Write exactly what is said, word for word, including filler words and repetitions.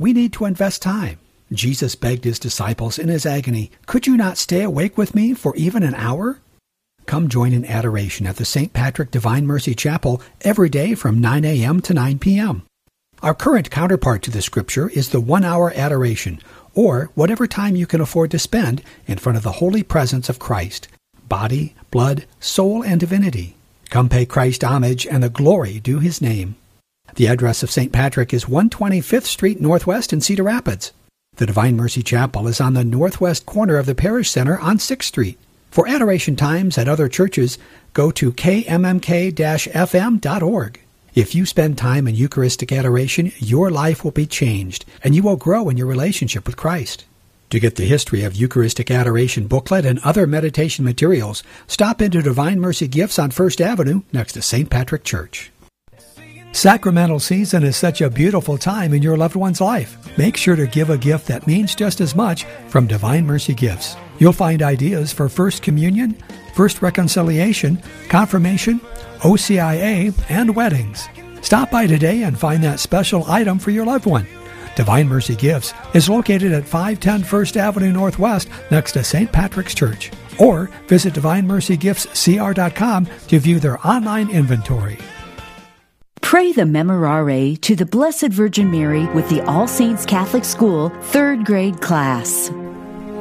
we need to invest time. Jesus begged his disciples in his agony, "Could you not stay awake with me for even an hour?" Come join in adoration at the Saint Patrick Divine Mercy Chapel every day from nine a.m. to nine p.m. Our current counterpart to the scripture is the one-hour adoration, or whatever time you can afford to spend in front of the holy presence of Christ, body, blood, soul, and divinity. Come pay Christ homage and the glory due his name. The address of Saint Patrick is one twenty-fifth Street Northwest in Cedar Rapids. The Divine Mercy Chapel is on the northwest corner of the Parish Center on sixth Street. For adoration times at other churches, go to k m m k dash f m dot org. If you spend time in Eucharistic adoration, your life will be changed, and you will grow in your relationship with Christ. To get the History of Eucharistic Adoration booklet and other meditation materials, stop into Divine Mercy Gifts on First Avenue next to Saint Patrick Church. Sacramental season is such a beautiful time in your loved one's life. Make sure to give a gift that means just as much from Divine Mercy Gifts. You'll find ideas for First Communion, First Reconciliation, Confirmation, O C I A, and weddings. Stop by today and find that special item for your loved one. Divine Mercy Gifts is located at five ten First Avenue Northwest next to Saint Patrick's Church. Or visit divine mercy gifts c r dot com to view their online inventory. Pray the Memorare to the Blessed Virgin Mary with the All Saints Catholic School third grade class.